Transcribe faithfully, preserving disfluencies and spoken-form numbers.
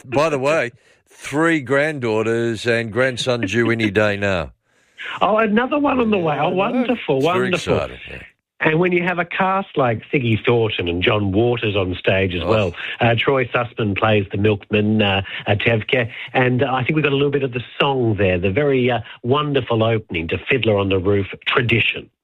by the way, three granddaughters and grandson due any day now. Oh, another one on the way. Oh, wonderful, It's very wonderful. exciting, yeah. And when you have a cast like Siggy Thornton and John Waters on stage as Oh. well, uh, Troy Sussman plays the milkman, uh, uh, Tevke, and uh, I think we've got a little bit of the song there, the very uh, wonderful opening to Fiddler on the Roof, Tradition.